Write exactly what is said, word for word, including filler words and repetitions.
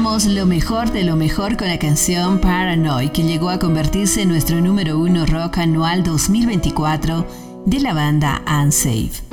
escuchamos lo mejor de lo mejor con la canción Paranoid, que llegó a convertirse en nuestro número uno rock anual dos mil veinticuatro de la banda Unsafe.